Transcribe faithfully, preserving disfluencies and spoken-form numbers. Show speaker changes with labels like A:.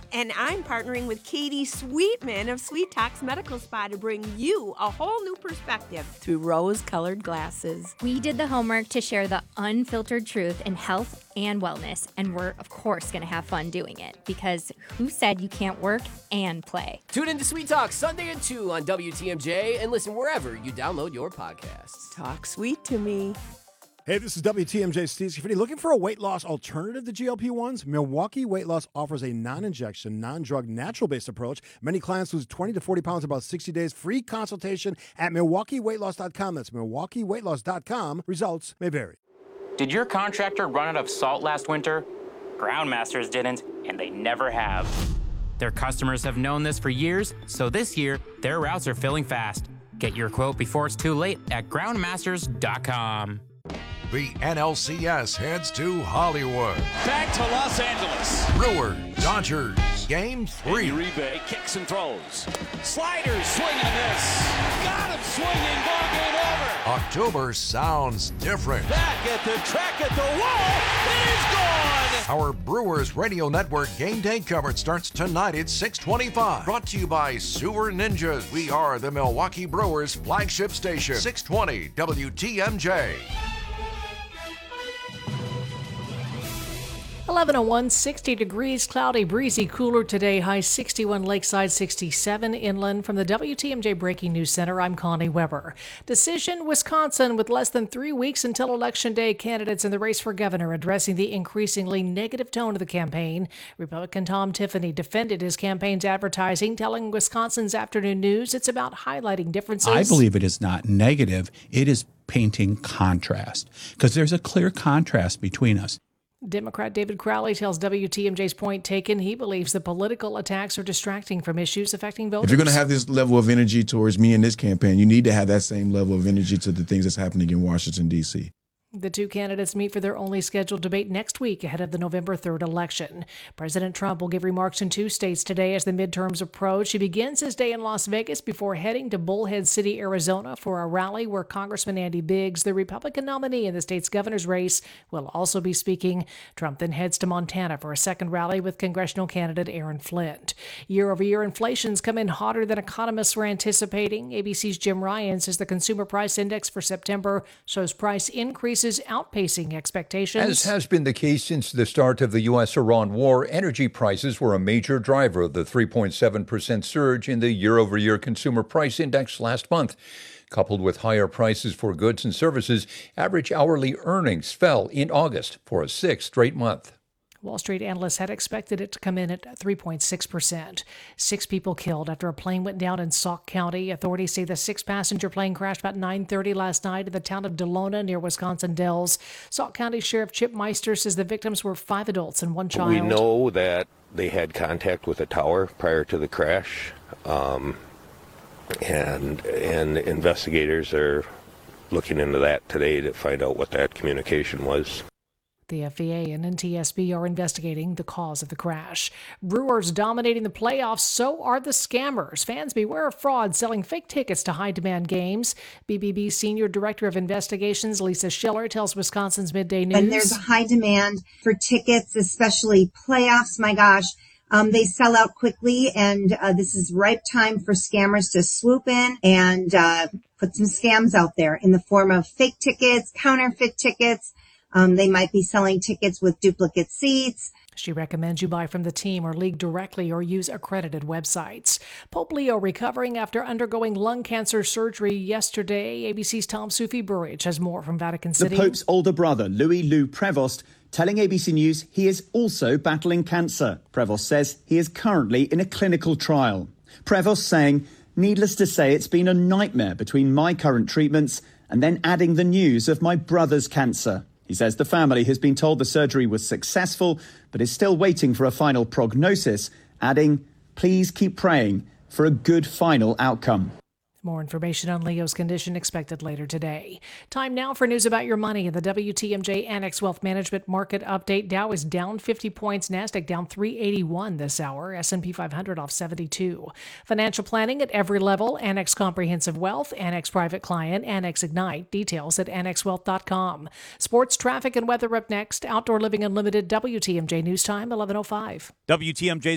A: And I'm partnering with Katie Sweetman of Sweet Talks Medical Spa to bring you a whole new perspective through rose-colored glasses.
B: We did the homework to share the unfiltered truth in health and wellness, and we're, of course, going to have fun doing it, because who said you can't work and play?
C: Tune in to Sweet Talk Sunday at two on W T M J and listen wherever you download your podcasts.
A: Talk sweet to me.
D: Hey, this is W T M J Steve Scaffidi. Looking for a weight loss alternative to G L P ones? Milwaukee Weight Loss offers a non-injection, non-drug, natural-based approach. Many clients lose twenty to forty pounds in about sixty days. Free consultation at milwaukee weight loss dot com. That's milwaukee weight loss dot com. Results may vary.
E: Did your contractor run out of salt last winter? Groundmasters didn't, and they never have. Their customers have known this for years, so this year, their routes are filling fast. Get your quote before it's too late at groundmasters dot com.
F: The N L C S heads to Hollywood.
G: Back to Los Angeles.
F: Brewers, Dodgers, Game three.
G: Uribe kicks and throws. Sliders, swing and miss. Got him swinging, ball game over.
F: October sounds different.
G: Back at the track at the wall. It is gone.
F: Our Brewers Radio Network game day coverage starts tonight at six twenty-five. Brought to you by Sewer Ninjas. We are the Milwaukee Brewers flagship station. six twenty W T M J.
H: eleven oh one, sixty degrees, cloudy, breezy, cooler today, high sixty-one, lakeside sixty-seven, inland. From the W T M J Breaking News Center, I'm Connie Weber. Decision, Wisconsin. With less than three weeks until Election Day, candidates in the race for governor addressing the increasingly negative tone of the campaign. Republican Tom Tiffany defended his campaign's advertising, telling Wisconsin's Afternoon News it's about highlighting differences.
I: I believe it is not negative. It is painting contrast, because there's a clear contrast between us.
H: Democrat David Crowley tells W T M J's Point Taken he believes the political attacks are distracting from issues affecting voters.
J: If you're going to have this level of energy towards me in this campaign, you need to have that same level of energy to the things that's happening in Washington, D C
H: The two candidates meet for their only scheduled debate next week ahead of the November third election. President Trump will give remarks in two states today as the midterms approach. He begins his day in Las Vegas before heading to Bullhead City, Arizona for a rally where Congressman Andy Biggs, the Republican nominee in the state's governor's race, will also be speaking. Trump then heads to Montana for a second rally with congressional candidate Aaron Flint. Year-over-year inflation's come in hotter than economists were anticipating. A B C's Jim Ryan says the Consumer Price Index for September shows price increases outpacing expectations.
K: As has been the case since the start of the U S Iran war, energy prices were a major driver of the three point seven percent surge in the year-over-year Consumer Price Index last month. Coupled with higher prices for goods and services, average hourly earnings fell in August for a sixth straight month.
H: Wall Street analysts had expected it to come in at three point six percent. Six people killed after a plane went down in Sauk County. Authorities say the six-passenger plane crashed about nine thirty last night in the town of Delona near Wisconsin Dells. Sauk County Sheriff Chip Meister says the victims were five adults and one child.
L: We know that they had contact with a tower prior to the crash, um, and and investigators are looking into that today to find out what that communication was.
H: The F A A and N T S B are investigating the cause of the crash. Brewers dominating the playoffs, so are the scammers. Fans beware of fraud selling fake tickets to high-demand games. B B B Senior Director of Investigations Lisa Schiller tells Wisconsin's Midday News.
M: And there's a high demand for tickets, especially playoffs. My gosh, um, they sell out quickly, and uh, this is ripe time for scammers to swoop in and uh, put some scams out there in the form of fake tickets, counterfeit tickets. Um, they might be selling tickets with duplicate seats.
H: She recommends you buy from the team or league directly or use accredited websites. Pope Leo recovering after undergoing lung cancer surgery yesterday. A B C's Tom Sufi Burridge has more from Vatican City.
N: The Pope's older brother, Louis Lou Prevost, telling A B C News he is also battling cancer. Prevost says he is currently in a clinical trial. Prevost saying, needless to say, it's been a nightmare between my current treatments and then adding the news of my brother's cancer. He says the family has been told the surgery was successful, but is still waiting for a final prognosis, adding, please keep praying for a good final outcome.
H: More information on Leo's condition expected later today. Time now for news about your money in the W T M J Annex Wealth Management Market Update. Dow is down fifty points. NASDAQ down three eighty-one this hour. S and P five hundred off seventy-two. Financial planning at every level. Annex Comprehensive Wealth, Annex Private Client, Annex Ignite. Details at annex wealth dot com. Sports, traffic, and weather up next. Outdoor Living Unlimited, W T M J News Time, eleven oh five.
O: W T M J's